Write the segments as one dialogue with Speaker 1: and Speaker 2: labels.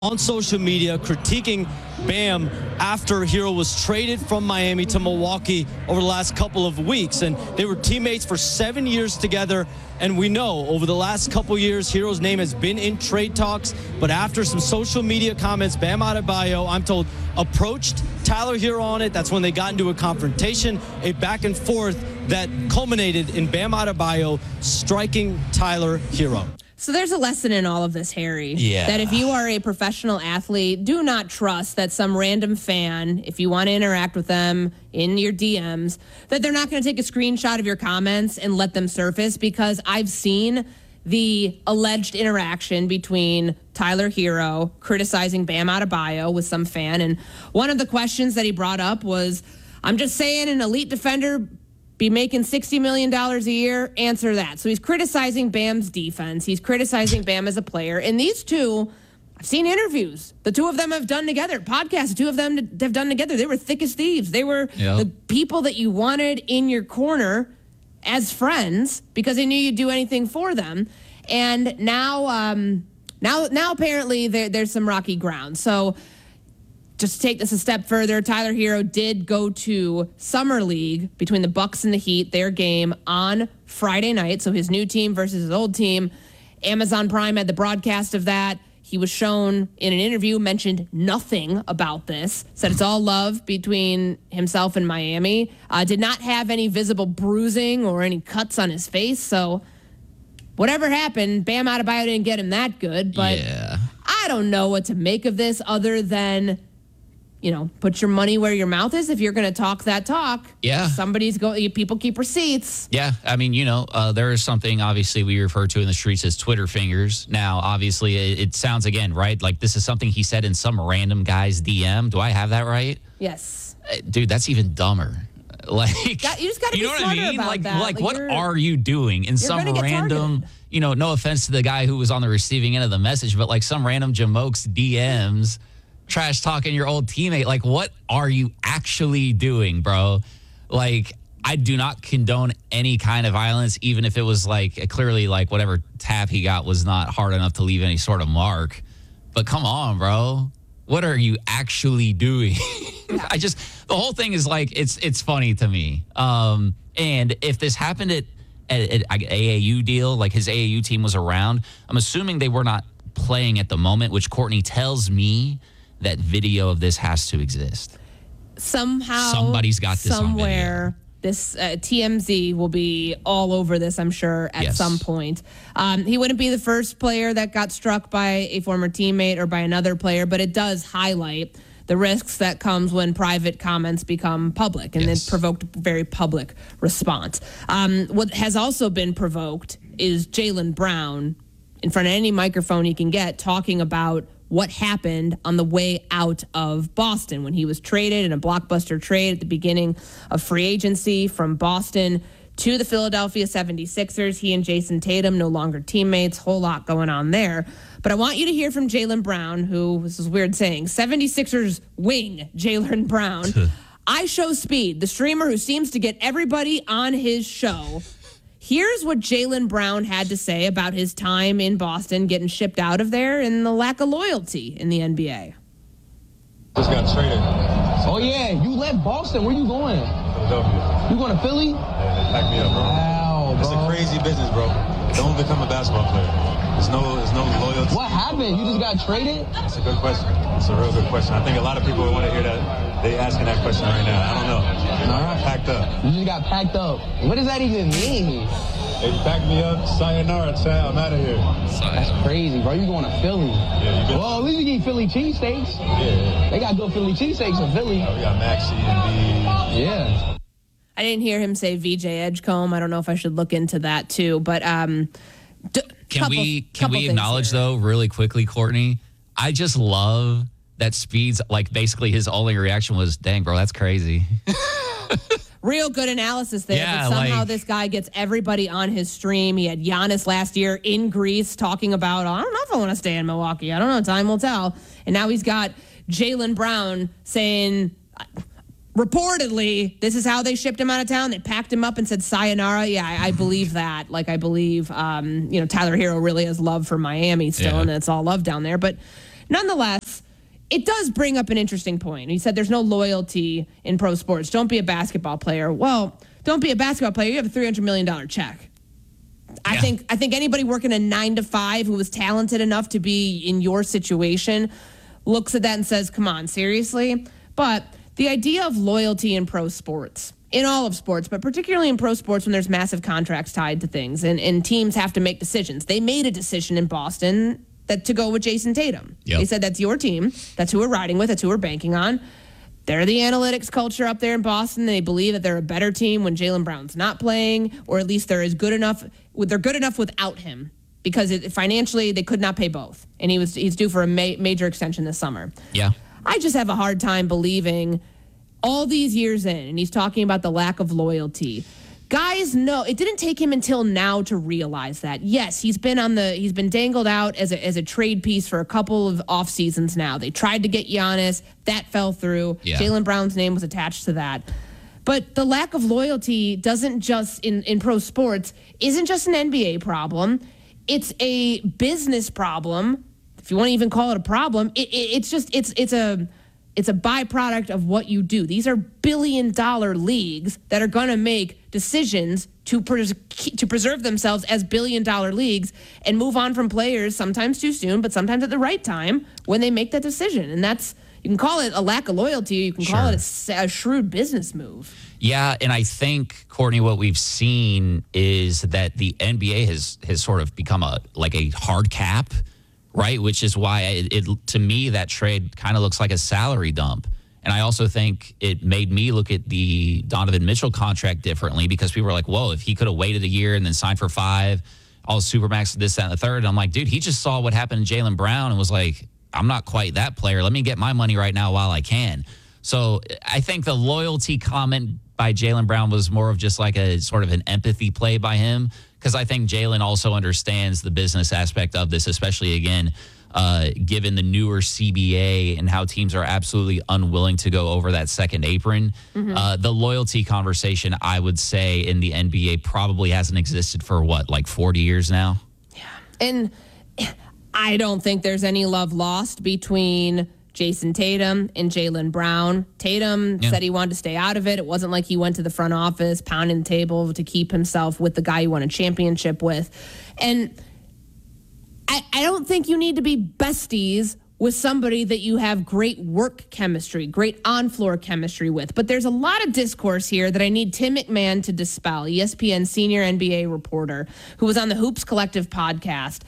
Speaker 1: on social media critiquing Bam after Hero was traded from Miami to Milwaukee over the last couple of weeks. And they were teammates for 7 years together. And we know over the last couple years, Hero's name has been in trade talks. But after some social media comments, Bam Adebayo, I'm told, approached Tyler Hero on it. That's when they got into a confrontation, a back and forth that culminated in Bam Adebayo striking Tyler Hero.
Speaker 2: So there's a lesson in all of this, Harry.
Speaker 3: Yeah.
Speaker 2: That if you are a professional athlete, do not trust that some random fan, if you want to interact with them in your DMs, that they're not going to take a screenshot of your comments and let them surface, because I've seen the alleged interaction between Tyler Hero criticizing Bam Adebayo with some fan. And one of the questions that he brought up was, I'm just saying an elite defender be making $60 million a year? Answer that. So he's criticizing Bam's defense. He's criticizing Bam as a player. And these two, I've seen interviews. The two of them have done together. Podcasts, the two of them have done together. They were thick as thieves. They were the people that you wanted in your corner as friends because they knew you'd do anything for them. And now apparently there's some rocky ground. So just to take this a step further, Tyler Hero did go to Summer League between the Bucks and the Heat, their game on Friday night. So his new team versus his old team. Amazon Prime had the broadcast of that. He was shown in an interview, mentioned nothing about this, said it's all love between himself and Miami. Did not have any visible bruising or any cuts on his face. So whatever happened, Bam Adebayo didn't get him that good. But I don't know what to make of this other than, put your money where your mouth is. If you're going to talk that talk, people keep receipts.
Speaker 3: Yeah, I mean, there is something obviously we refer to in the streets as Twitter fingers. Now, obviously, it sounds again, right? Like this is something he said in some random guy's DM. Do I have that right?
Speaker 2: Yes.
Speaker 3: Dude, that's even dumber. Like,
Speaker 2: you just got to be smarter
Speaker 3: what I mean?
Speaker 2: about that.
Speaker 3: Like what are you doing in some random, no offense to the guy who was on the receiving end of the message, but like some random Jamokes DMs, trash talking your old teammate. Like, what are you actually doing, bro? Like, I do not condone any kind of violence, even if it was like clearly like whatever tap he got was not hard enough to leave any sort of mark. But come on, bro. What are you actually doing? The whole thing is like, it's funny to me. And if this happened at AAU deal, like his AAU team was around, I'm assuming they were not playing at the moment, which Courtney tells me that video of this has to exist.
Speaker 2: Somehow,
Speaker 3: somebody's got this
Speaker 2: somewhere.
Speaker 3: On video.
Speaker 2: This TMZ will be all over this, I'm sure, at some point. He wouldn't be the first player that got struck by a former teammate or by another player, but it does highlight the risks that comes when private comments become public, and it provoked a very public response. What has also been provoked is Jaylen Brown, in front of any microphone he can get, talking about what happened on the way out of Boston when he was traded in a blockbuster trade at the beginning of free agency from Boston to the Philadelphia 76ers. He and Jason Tatum no longer teammates, whole lot going on there. But I want you to hear from Jaylen Brown, who, this is weird saying, 76ers wing Jaylen Brown. I Show Speed, the streamer who seems to get everybody on his show. Here's what Jaylen Brown had to say about his time in Boston, getting shipped out of there, and the lack of loyalty in the NBA.
Speaker 4: Just got traded.
Speaker 5: Oh, yeah. You left Boston. Where you going?
Speaker 4: Philadelphia.
Speaker 5: You going to Philly?
Speaker 4: Yeah, they packed me up, bro.
Speaker 5: Wow, bro.
Speaker 4: It's a crazy business, bro. Don't become a basketball player. There's no loyalty.
Speaker 5: What happened? You just got traded?
Speaker 4: That's a good question. It's a real good question. I think a lot of people want to hear that. They asking that question right now. I don't know.
Speaker 5: All right.
Speaker 4: Packed up.
Speaker 5: You just got packed up. What does that even mean?
Speaker 4: They packed me up. Sayonara, Chad. I'm out of here.
Speaker 5: That's crazy, bro. You going to Philly?
Speaker 4: Yeah,
Speaker 5: well, at least you get Philly cheesesteaks.
Speaker 4: Yeah.
Speaker 5: They got good Philly cheesesteaks in Philly.
Speaker 4: We got Maxi and B.
Speaker 5: Yeah.
Speaker 2: I didn't hear him say VJ Edgecombe. I don't know if I should look into that too. But
Speaker 3: can we acknowledge though, really quickly, Courtney? I just love that Speed's like basically his only reaction was, "Dang, bro, that's crazy."
Speaker 2: Real good analysis there.
Speaker 3: Yeah,
Speaker 2: but somehow this guy gets everybody on his stream. He had Giannis last year in Greece talking about, I don't know if I want to stay in Milwaukee. I don't know. Time will tell. And now he's got Jaylen Brown saying, reportedly, this is how they shipped him out of town. They packed him up and said sayonara. Yeah, I believe that. Like, I believe, Tyler Hero really has love for Miami still, and it's all love down there. But Nonetheless, it does bring up an interesting point. He said there's no loyalty in pro sports. Don't be a basketball player. Well, don't be a basketball player. You have a $300 million check. I think anybody working a 9-to-5 who was talented enough to be in your situation looks at that and says, come on, seriously? But the idea of loyalty in pro sports, in all of sports, but particularly in pro sports when there's massive contracts tied to things and teams have to make decisions. They made a decision in Boston that to go with Jason Tatum.
Speaker 3: Yep.
Speaker 2: They said that's your team. That's who we're riding with. That's who we're banking on. They're the analytics culture up there in Boston. They believe that they're a better team when Jaylen Brown's not playing, or at least they're good enough without him, because financially they could not pay both, and he's due for a major extension this summer.
Speaker 3: Yeah,
Speaker 2: I just have a hard time believing all these years in, and he's talking about the lack of loyalty. Guys know it didn't take him until now to realize that. Yes, he's been dangled out as a trade piece for a couple of off seasons now. They tried to get Giannis, that fell through.
Speaker 3: Yeah.
Speaker 2: Jaylen Brown's name was attached to that. But the lack of loyalty doesn't just in pro sports isn't just an NBA problem. It's a business problem. If you want to even call it a problem, it's a byproduct of what you do. These are billion-dollar leagues that are going to make decisions to preserve themselves as billion-dollar leagues and move on from players sometimes too soon, but sometimes at the right time when they make that decision. And that's, you can call it a lack of loyalty. You can call it a shrewd business move.
Speaker 3: Yeah, and I think, Courtney, what we've seen is that the NBA has sort of become a hard cap, right? Which is why to me that trade kind of looks like a salary dump. And I also think it made me look at the Donovan Mitchell contract differently, because people were like, whoa, if he could have waited a year and then signed for 5, all Supermax, this, that, and the third. And I'm like, dude, he just saw what happened to Jaylen Brown and was like, I'm not quite that player. Let me get my money right now while I can. So I think the loyalty comment by Jaylen Brown was more of just like a sort of an empathy play by him, because I think Jaylen also understands the business aspect of this, especially, again, given the newer CBA and how teams are absolutely unwilling to go over that second apron. Mm-hmm. The loyalty conversation, I would say, in the NBA probably hasn't existed for, 40 years now?
Speaker 2: Yeah. And I don't think there's any love lost between Jason Tatum and Jaylen Brown. Tatum said he wanted to stay out of it. It wasn't like he went to the front office, pounding the table to keep himself with the guy he won a championship with. And I don't think you need to be besties with somebody that you have great work chemistry, great on-floor chemistry with. But there's a lot of discourse here that I need Tim McMahon to dispel, ESPN senior NBA reporter who was on the Hoops Collective podcast.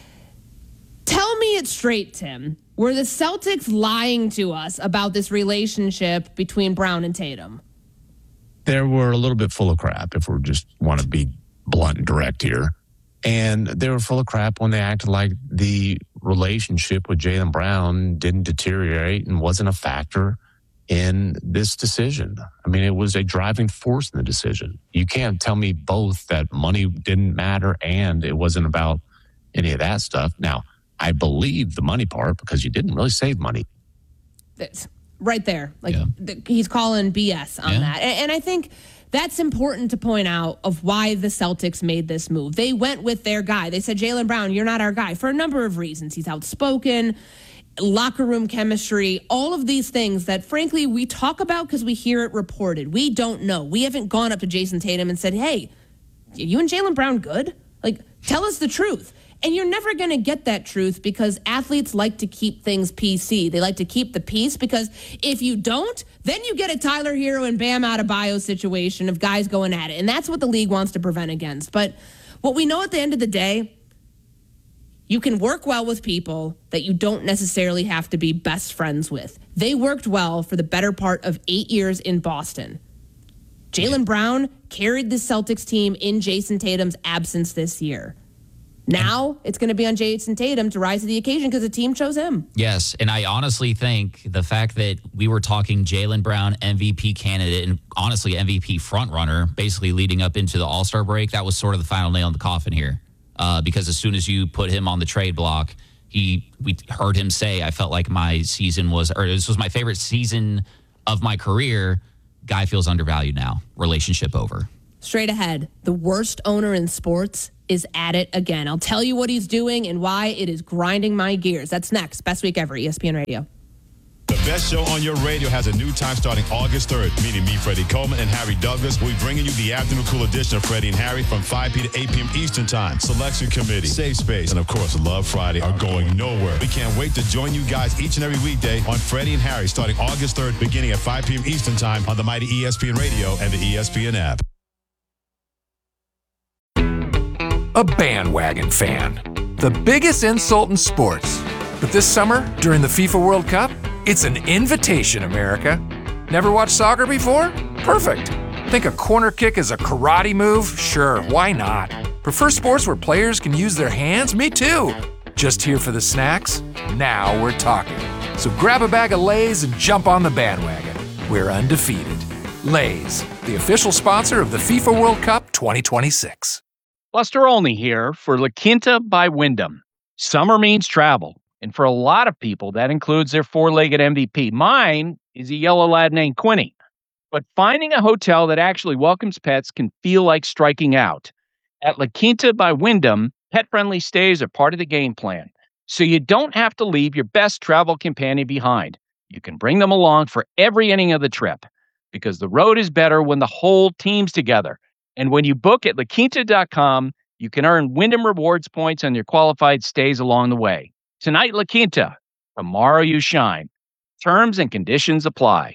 Speaker 2: Tell me it straight, Tim. Were the Celtics lying to us about this relationship between Brown and Tatum?
Speaker 6: They were a little bit full of crap, if we just want to be blunt and direct here. And they were full of crap when they acted like the relationship with Jaylen Brown didn't deteriorate and wasn't a factor in this decision. I mean, it was a driving force in the decision. You can't tell me both that money didn't matter and it wasn't about any of that stuff. Now, I believe the money part because you didn't really save money.
Speaker 2: It's right there. He's calling BS on that. And I think that's important to point out of why the Celtics made this move. They went with their guy. They said, Jaylen Brown, you're not our guy, for a number of reasons. He's outspoken, locker room chemistry, all of these things that, frankly, we talk about because we hear it reported. We don't know. We haven't gone up to Jason Tatum and said, hey, you and Jaylen Brown good? Tell us the truth. And you're never going to get that truth because athletes like to keep things PC. They like to keep the peace because if you don't, then you get a Tyler Hero and Bam Adebayo situation of guys going at it. And that's what the league wants to prevent against. But what we know at the end of the day, you can work well with people that you don't necessarily have to be best friends with. They worked well for the better part of 8 years in Boston. Jaylen Brown carried the Celtics team in Jason Tatum's absence this year. Now it's going to be on Jason Tatum to rise to the occasion because the team chose him.
Speaker 3: Yes, and I honestly think the fact that we were talking Jaylen Brown MVP candidate and honestly MVP frontrunner basically leading up into the All-Star break, that was sort of the final nail in the coffin here. Because as soon as you put him on the trade block, we heard him say, I felt like my season was, or this was my favorite season of my career. Guy feels undervalued now. Relationship over.
Speaker 2: Straight ahead, the worst owner in sports is at it again. I'll tell you what he's doing and why it is grinding my gears. That's next. Best Week Ever, ESPN Radio.
Speaker 7: The best show on your radio has a new time starting August 3rd. Meaning me, Freddie Coleman, and Harry Douglas. We'll be bringing you the afternoon cool edition of Freddie and Harry from 5 p. to 8 p.m. Eastern Time. Selection Committee, Safe Space, and of course, Love Friday are going nowhere. We can't wait to join you guys each and every weekday on Freddie and Harry starting August 3rd, beginning at 5 p.m. Eastern Time on the mighty ESPN Radio and the ESPN app.
Speaker 8: A bandwagon fan. The biggest insult in sports. But this summer, during the FIFA World Cup, it's an invitation, America. Never watched soccer before? Perfect. Think a corner kick is a karate move? Sure, why not? Prefer sports where players can use their hands? Me too. Just here for the snacks? Now we're talking. So grab a bag of Lay's and jump on the bandwagon. We're undefeated. Lay's, the official sponsor of the FIFA World Cup 2026.
Speaker 9: Buster Olney here for La Quinta by Wyndham. Summer means travel. And for a lot of people, that includes their four-legged MVP. Mine is a yellow lad named Quinny. But finding a hotel that actually welcomes pets can feel like striking out. At La Quinta by Wyndham, pet-friendly stays are part of the game plan. So you don't have to leave your best travel companion behind. You can bring them along for every inning of the trip. Because the road is better when the whole team's together. And when you book at LaQuinta.com, you can earn Wyndham Rewards points on your qualified stays along the way. Tonight, La Quinta. Tomorrow, you shine. Terms and conditions apply.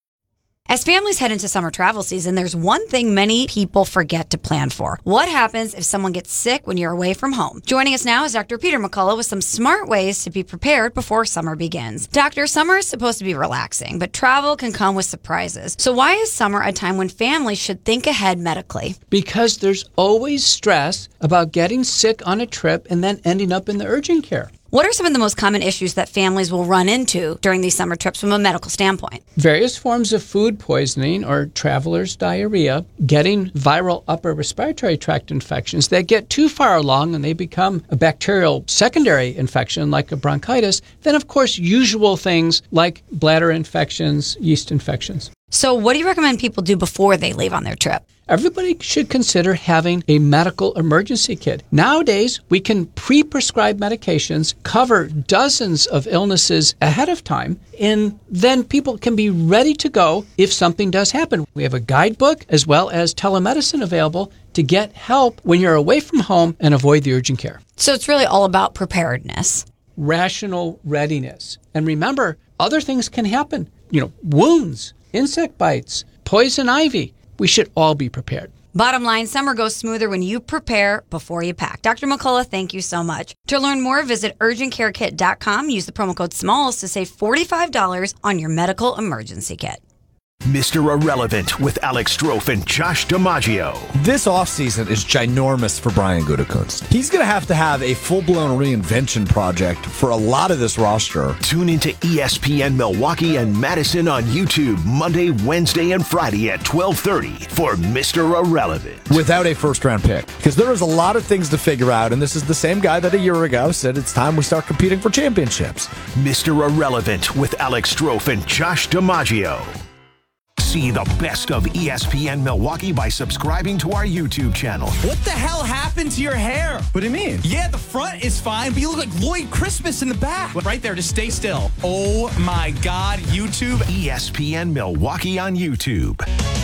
Speaker 10: As families head into summer travel season, there's one thing many people forget to plan for. What happens if someone gets sick when you're away from home? Joining us now is Dr. Peter McCullough with some smart ways to be prepared before summer begins. Doctor, summer is supposed to be relaxing, but travel can come with surprises. So why is summer a time when families should think ahead medically?
Speaker 11: Because there's always stress about getting sick on a trip and then ending up in the urgent care.
Speaker 10: What are some of the most common issues that families will run into during these summer trips from a medical standpoint?
Speaker 11: Various forms of food poisoning or traveler's diarrhea, getting viral upper respiratory tract infections that get too far along and they become a bacterial secondary infection like a bronchitis, then of course usual things like bladder infections, yeast infections.
Speaker 10: So what do you recommend people do before they leave on their trip?
Speaker 11: Everybody should consider having a medical emergency kit. Nowadays, we can pre-prescribe medications, cover dozens of illnesses ahead of time, and then people can be ready to go if something does happen. We have a guidebook as well as telemedicine available to get help when you're away from home and avoid the urgent care.
Speaker 10: So it's really all about preparedness.
Speaker 11: Rational readiness. And remember, other things can happen. Wounds, insect bites, poison ivy. We should all be prepared.
Speaker 10: Bottom line, summer goes smoother when you prepare before you pack. Dr. McCullough, thank you so much. To learn more, visit urgentcarekit.com. Use the promo code SMALLS to save $45 on your medical emergency kit.
Speaker 12: Mr. Irrelevant with Alex Strofe and Josh DiMaggio.
Speaker 13: This offseason is ginormous for Brian Gutekunst. He's going to have a full-blown reinvention project for a lot of this roster.
Speaker 12: Tune into ESPN Milwaukee and Madison on YouTube Monday, Wednesday, and Friday at 12:30 for Mr. Irrelevant.
Speaker 13: Without a first-round pick. Because there is a lot of things to figure out, and this is the same guy that a year ago said it's time we start competing for championships.
Speaker 12: Mr. Irrelevant with Alex Strofe and Josh DiMaggio. See the best of ESPN Milwaukee by subscribing to our YouTube channel.
Speaker 14: What the hell happened to your hair? What do you mean? Yeah, the front is fine, but you look like Lloyd Christmas in the back. Right there, just stay still. Oh my God, YouTube.
Speaker 12: ESPN Milwaukee on YouTube.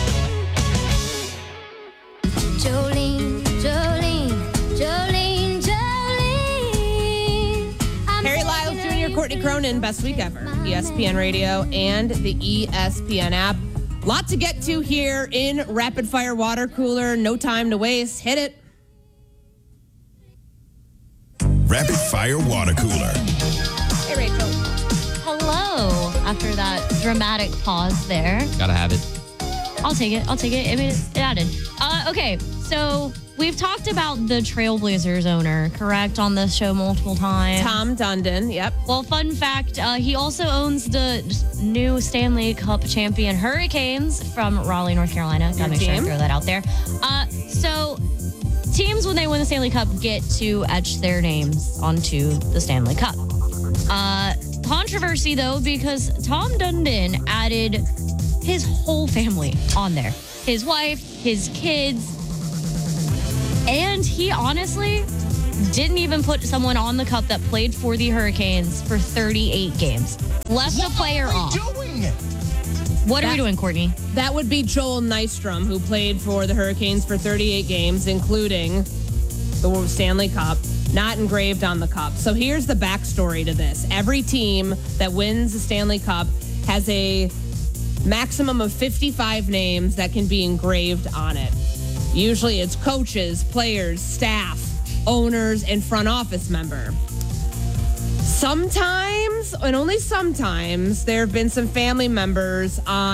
Speaker 15: Jolene, Jolene, Jolene, Jolene.
Speaker 2: Harry Lyles Jr., Courtney Cronin, Best Week Ever. ESPN Radio and the ESPN app. Lot to get to here in Rapid Fire Water Cooler. No time to waste. Hit it.
Speaker 7: Rapid Fire Water Cooler.
Speaker 2: Hey, Rachel.
Speaker 16: Hello. After that dramatic pause there.
Speaker 3: Gotta have it.
Speaker 16: I'll take it. I mean, it added. Okay, so we've talked about the Trailblazers owner, correct, on this show multiple times.
Speaker 2: Tom Dundon, yep.
Speaker 16: Well, fun fact, he also owns the new Stanley Cup champion Hurricanes from Raleigh, North Carolina. Gotta make sure I throw that out there. So teams, when they win the Stanley Cup, get to etch their names onto the Stanley Cup. Controversy, though, because Tom Dundon added his whole family on there. His wife, his kids. And he honestly didn't even put someone on the cup that played for the Hurricanes for 38 games. Left a player off. What are we doing, Courtney?
Speaker 2: That would be Joel Nystrom, who played for the Hurricanes for 38 games, including the Stanley Cup, not engraved on the cup. So here's the backstory to this. Every team that wins the Stanley Cup has a maximum of 55 names that can be engraved on it. Usually it's coaches, players, staff, owners, and front office member. Sometimes, and only sometimes, there have been some family members on